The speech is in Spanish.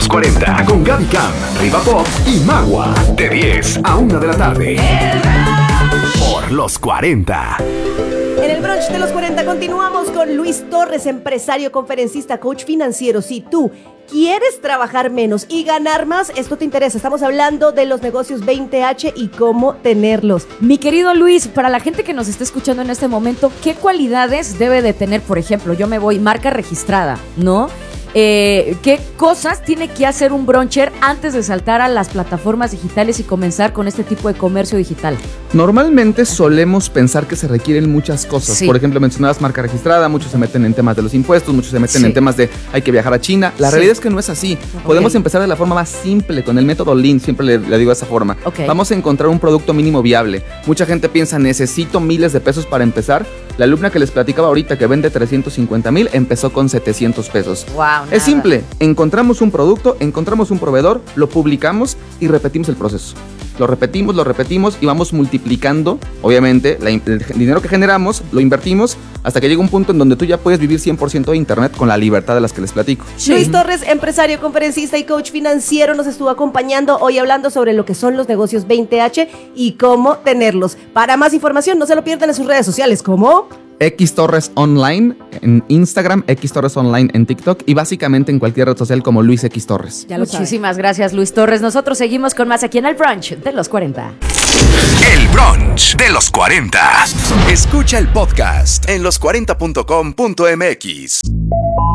los 40 con Gaby Cam, Riva Pop y Magua. De 10 a 1 de la tarde. Por los 40. En el brunch de los 40 continuamos con Luis Torres, empresario, conferencista, coach financiero. Si tú quieres trabajar menos y ganar más, esto te interesa. Estamos hablando de los negocios 20H y cómo tenerlos. Mi querido Luis, para la gente que nos está escuchando en este momento, ¿qué cualidades debe de tener? Por ejemplo, yo me voy marca registrada, ¿no? ¿Qué cosas tiene que hacer un bruncher antes de saltar a las plataformas digitales y comenzar con este tipo de comercio digital? Normalmente solemos pensar que se requieren muchas cosas. Sí. Por ejemplo, mencionabas marca registrada, muchos se meten en temas de los impuestos, muchos se meten en temas de hay que viajar a China. La realidad es que no es así. Podemos empezar de la forma más simple, con el método Lean, siempre le digo de esa forma. Vamos a encontrar un producto mínimo viable. Mucha gente piensa, necesito miles de pesos para empezar. La alumna que les platicaba ahorita que vende 350,000 empezó con 700 pesos. Wow, es simple, encontramos un producto, encontramos un proveedor, lo publicamos y repetimos el proceso. Lo repetimos y vamos multiplicando, obviamente, el dinero que generamos, lo invertimos hasta que llega un punto en donde tú ya puedes vivir 100% de internet con la libertad de las que les platico. Sí. Luis Torres, empresario, conferencista y coach financiero, nos estuvo acompañando hoy hablando sobre lo que son los negocios 20H y cómo tenerlos. Para más información, no se lo pierdan en sus redes sociales, como X Torres Online en Instagram, X Torres Online en TikTok y básicamente en cualquier red social como Luis X Torres. Muchísimas gracias, Luis Torres. Nosotros seguimos con más aquí en el brunch de los 40. El brunch de los 40. Escucha el podcast en los40.com.mx.